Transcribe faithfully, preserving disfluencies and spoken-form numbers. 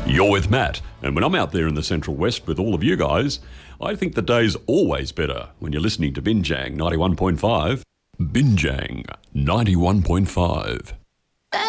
You're with Matt, and when I'm out there in the Central West with all of you guys, I think the day's always better when you're listening to Binjang ninety-one point five. Binjang ninety-one point five.